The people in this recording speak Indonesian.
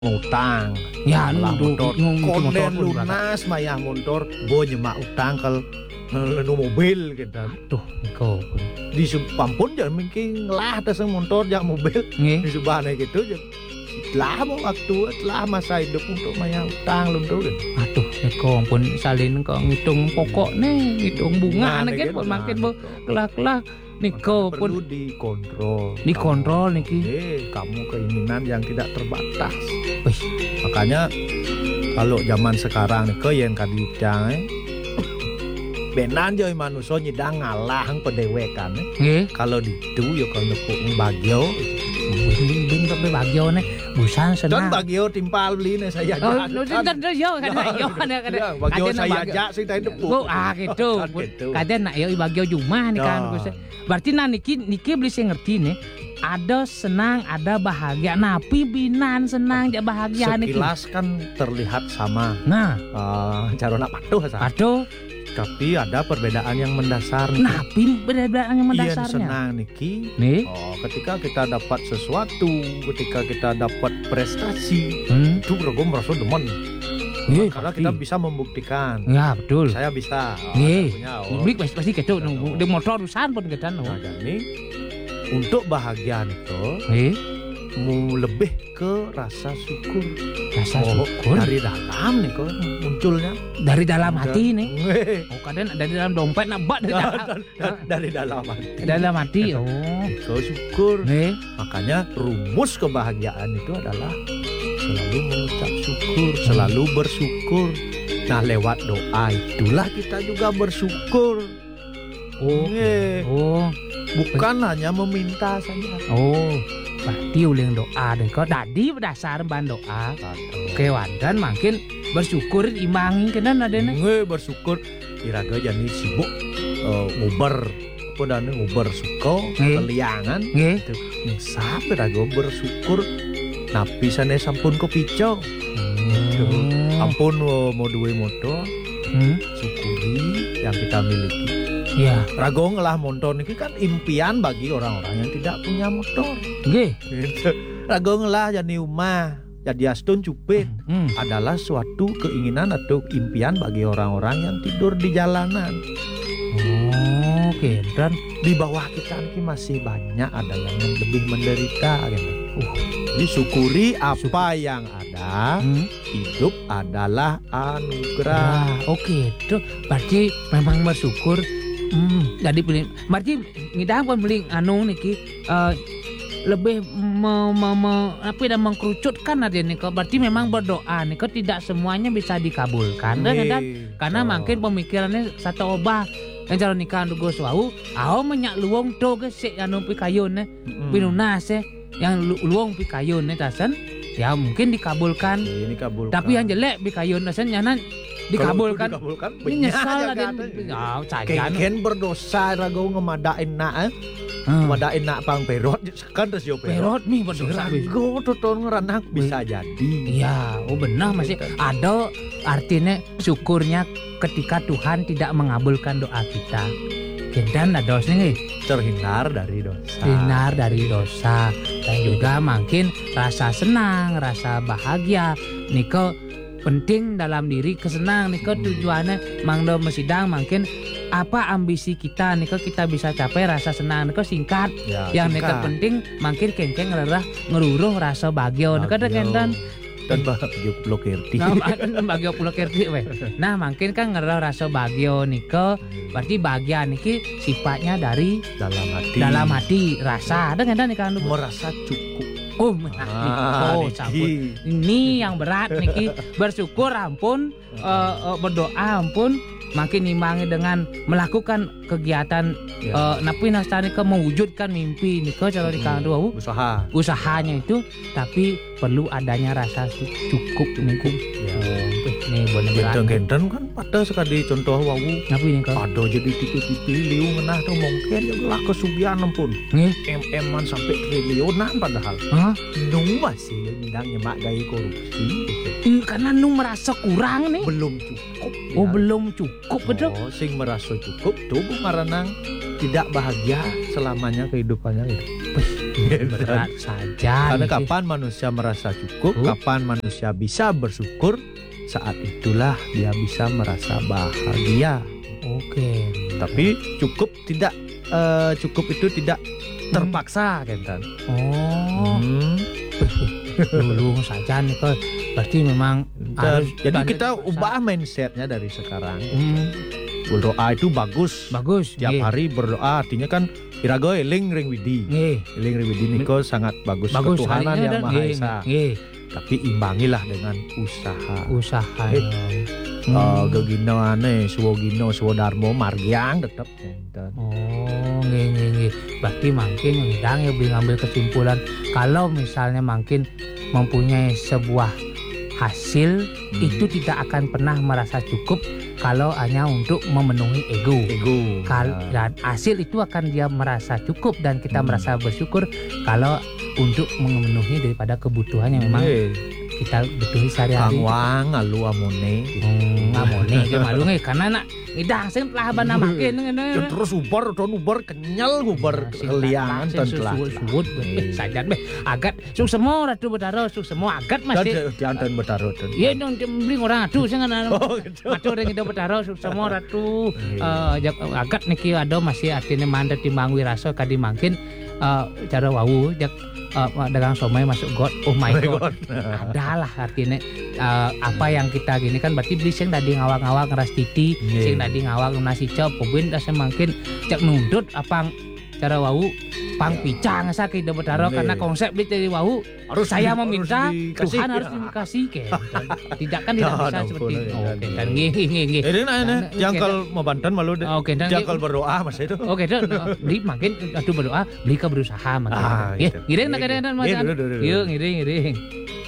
ngutang Ya lah anu motor konden lunas mayah motor bo nyemak utang kal nu mobil kita Tuh niko di pampun jangan mungkin lah atas motor jak mobil nggih. di subahnya gitu lah mau waktu telah masa hidup untuk mayah utang luntur Aduh niko pun salin kok ngitung pokok nih, ngitung bunga nih kan makin kelah-kelah niko perlu pun dikontrol niki. Kamu keinginan yang tidak terbatas. Wih, Makanya kalau zaman sekarang niko yang kadicang benan joy manusia nyidang ngalah pedewekan nggih. kalau ditu yo kalau nepuk bagio Bing kok bagyo nih busan dan senang. bagio timpal beli nih saya Oh, nu kan yo kan yo bagio saya ajak sih tadi nepuk Oh, gitu. Kan gitu. Kadang nak yo bagyo jumah nih kan. Nah. Berarti niki beli saya ngerti nih. Ada senang, ada bahagia. Nah, pibinan senang, jak bahagia niki. sekilas kan terlihat sama Nah, carona patuh sa. aduh. Tapi ada perbedaan yang mendasar nih. Nah, perbedaan yang Ien mendasarnya. senang niki Nih. ketika kita dapat sesuatu, ketika kita dapat prestasi, itu gue merasa demen karena kita bisa membuktikan Ya, betul. saya bisa. Nih. Saya punya, Publik pasti gitu. Di motor urusan pun gitu. Nah, jadi untuk bahagia itu Nih, mau lebih ke rasa syukur. rasa syukur Dari dalam nih kok munculnya. dari dalam hati nih. Ngeh. Oh, kadang dari dalam dompet nabak dari dalam, Dari dalam hati. dalam hati. Oh. Itu syukur. Nih. Makanya rumus kebahagiaan itu adalah selalu mengucap syukur, selalu bersyukur. Nah, lewat doa itulah kita juga bersyukur. Oh. Ngeh. Oh. Bukan hanya meminta saja. Oh. Berarti uling doa deh. Kau tadi berdasar ban doa. Kewandan makin bersyukur imbangi kena nadene. Ngeh, bersyukur. Iraga jadi sibuk nguber apa dan nguber suko keliangan Nggih. itu sabar iraga bersyukur napi sane sampun kepico ampun mau duwe motor syukuri yang kita miliki. Ya. Rago ngelah motor ini kan impian bagi orang-orang yang tidak punya motor. Nggih. Gitu. Rago ngelah jadi rumah, jadi astun cupit adalah suatu keinginan atau impian bagi orang-orang yang tidur di jalanan. Oh, oke. Dan Di bawah kita ini masih banyak ada yang lebih menderita gitu. Jadi syukuri apa yang ada. Hidup adalah anugerah. oke. Itu berarti memang bersyukur. Jadi pilih. Berarti ngidang pun beli anu niki lebih mengkerucutkan ada nih. Berarti memang berdoa nih. Tidak semuanya bisa dikabulkan. Karena makin pemikirannya satu obah. Yang cara nikah dugo suau, menyak luong to ke sik anu pikayun pinunas yang luong pikayun tasan ya mungkin dikabulkan. Ini kabulkan. Tapi yang jelek pikayun tasan nyanan dikabulkan. Ini nyesal ada. Ken berdosa rago ngemadain nak ngemadain nak pang perot kan terus yo Perot nih berdosa. rago tuton ngeranak bisa jadi. Iya, benar masih ada artinya syukurnya ketika Tuhan tidak mengabulkan doa kita. Dan ada nih Terhindar dari dosa. terhindar dari dosa dan juga makin rasa senang, rasa bahagia. Niko penting dalam diri kesenang. Niko tujuannya mangdo mesidang makin apa ambisi kita niko kita bisa capai rasa senang. Niko singkat. Ya, Yang niko penting makin kengkeng ngeruruh rasa bahagia. Niko ada kendan. Dan bahagia blokirti. Bahagia pulau kerti weh. Nah makin kan ngeruh rasa bahagia niko. Berarti bahagia niki sifatnya dari dalam hati. rasa ada kendan niko Merasa cukup. Sampun. Ini yang berat niki bersyukur ampun berdoa ampun makin imbangi dengan melakukan kegiatan napi nastani ke mewujudkan mimpi niko cara dikandu usahanya itu tapi perlu adanya rasa cukup niku. Nih bener Genten kan pada sekali contoh wawu. Napi niko Ada jadi tipe-tipe liu ngenah tuh mungkin lah kesugihan pun. M-an sampai triliunan padahal. Nung masih bidang nyemak gaya korupsi. Karena nu merasa kurang nih. Belum cukup. Belum cukup betul. Sing merasa cukup tuh maranang tidak bahagia selamanya kehidupannya gitu. Berat saja. Karena niki. kapan manusia merasa cukup, Oh. kapan manusia bisa bersyukur, saat itulah dia bisa merasa bahagia. Oke. Tapi cukup itu tidak terpaksa, Kentan. Oh, dulu saja nih kok. Berarti memang harus. Jadi tanda kita terpaksa. ubah mindsetnya dari sekarang. Hmm, Berdoa itu bagus. bagus. Tiap hari berdoa artinya kan irago eling ring widi. Nggih. Eling ring widi niko sangat bagus, Bagus ketuhanan harinya yang dan- Maha nggih, Esa. nggih. Tapi imbangilah dengan usaha. Usaha. Gegino aneh, suwo gino, suwo darmo, margiang tetap. Kentan. Oh, nggih. Berarti makin ngidang ya ngambil kesimpulan kalau misalnya makin mempunyai sebuah hasil itu tidak akan pernah merasa cukup kalau hanya untuk memenuhi ego. Ego. Dan hasil itu akan dia merasa cukup dan kita merasa bersyukur kalau untuk memenuhi daripada kebutuhan yang memang kita butuhi sehari-hari. Kangwang alu amone. Ngamone ke malu nge karena nak idang sing telah bana makin Ya terus ubar kenyal ubar keliangan ton telah. suwut sajan be agat suk semua ratu bedaro suk semua agat masih Dianten betarut. iya dong beli orang atuh sing ana Oh, gitu. atuh dengan kita bedaro suk semua ratu agat niki ada masih artinya mandat timbang wiraso kadi mangkin cara wau jak dagang somai masuk got. Oh my god. Adalah artinya apa yang kita gini kan berarti beli sing tadi ngawang-ngawang ngeras titi, sing tadi ngawang nasi cop, pubin dasar mungkin cek nundut apa cara wau pang picang sakit dapat taro karena konsep dari wau harus saya meminta Tuhan harus dikasih ke. Tidak kan tidak bisa seperti itu. Oke dan nggih. Ini jangkal mau banten malu deh. Oke dan Jangkal berdoa Mas itu. oke dan beli makin aduh berdoa beli ke berusaha makin. Ah, Ya, gitu. ngiring nak kadang-kadang Iya, makan. dulu. Yuk ngiring.